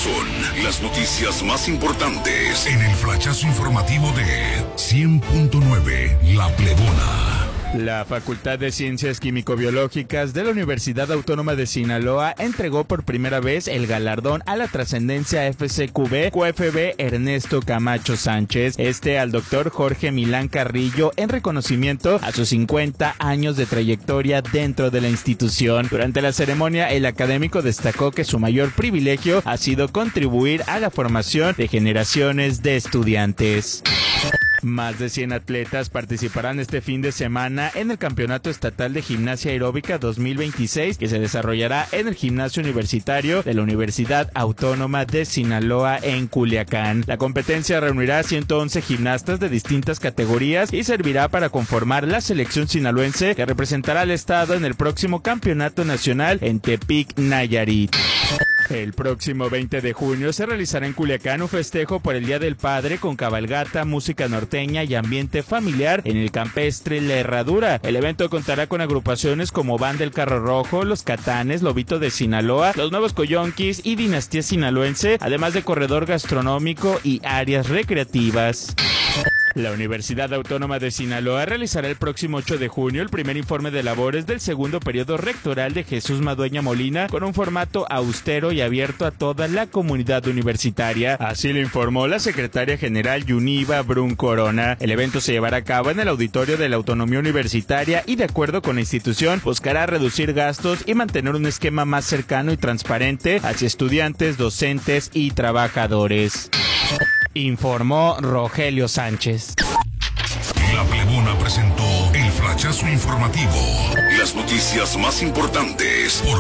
son las noticias más importantes en el flachazo informativo de 100.9 La Plebona. La Facultad de Ciencias Químico-Biológicas de la Universidad Autónoma de Sinaloa entregó por primera vez el galardón a la trascendencia FCQB QFB Ernesto Camacho Sánchez, al doctor Jorge Milán Carrillo, en reconocimiento a sus 50 años de trayectoria dentro de la institución. Durante la ceremonia, el académico destacó que su mayor privilegio ha sido contribuir a la formación de generaciones de estudiantes. Más de 100 atletas participarán este fin de semana en el Campeonato Estatal de Gimnasia Aeróbica 2026 que se desarrollará en el Gimnasio Universitario de la Universidad Autónoma de Sinaloa en Culiacán. La competencia reunirá a 111 gimnastas de distintas categorías y servirá para conformar la selección sinaloense que representará al estado en el próximo Campeonato Nacional en Tepic, Nayarit. El próximo 20 de junio se realizará en Culiacán un festejo por el Día del Padre con cabalgata, música norteña y ambiente familiar en el campestre La Herradura. El evento contará con agrupaciones como Banda El Carro Rojo, Los Catanes, Lobito de Sinaloa, Los Nuevos Coyonquis y Dinastía Sinaloense, además de corredor gastronómico y áreas recreativas. La Universidad Autónoma de Sinaloa realizará el próximo 8 de junio el primer informe de labores del segundo periodo rectoral de Jesús Madueña Molina con un formato austero y abierto a toda la comunidad universitaria. Así lo informó la secretaria general Yuniva Brun Corona. El evento se llevará a cabo en el auditorio de la Autonomía Universitaria y, de acuerdo con la institución, buscará reducir gastos y mantener un esquema más cercano y transparente hacia estudiantes, docentes y trabajadores. Informó Rogelio Sánchez. La Plebona presentó el flachazo informativo. Las noticias más importantes por